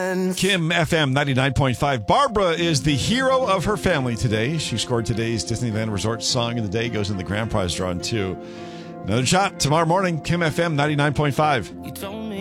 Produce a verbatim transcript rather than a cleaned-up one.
friends. Kim F M ninety-nine point five. Barbara is the hero of her family today. She scored today's Disneyland Resort Song of the Day. Goes in the grand prize drawing, too. Another shot tomorrow morning. Kim F M ninety-nine point five.